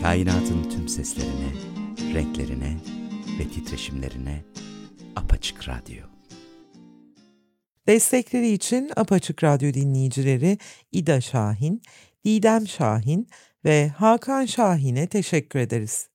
Kainatın tüm seslerine, renklerine ve titreşimlerine Apaçık Radyo. Destekleri için Apaçık Radyo dinleyicileri İda Şahin, Didem Şahin ve Hakan Şahin'e teşekkür ederiz.